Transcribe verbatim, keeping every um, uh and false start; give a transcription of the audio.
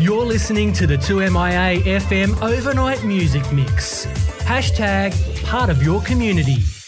You're listening to the two M I A F M Overnight Music Mix. Hashtag part of your community.